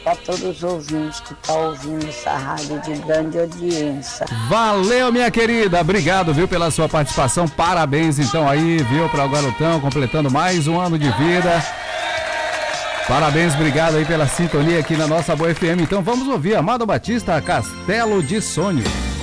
para todos os ouvintes que estão ouvindo essa rádio de grande audiência. Valeu, minha querida. Obrigado, viu, pela sua participação. Parabéns, então, aí, viu, para o garotão, completando mais um ano de vida. Parabéns, obrigado aí pela sintonia aqui na nossa Boa FM. Então vamos ouvir Amado Batista, Castelo de Sonhos.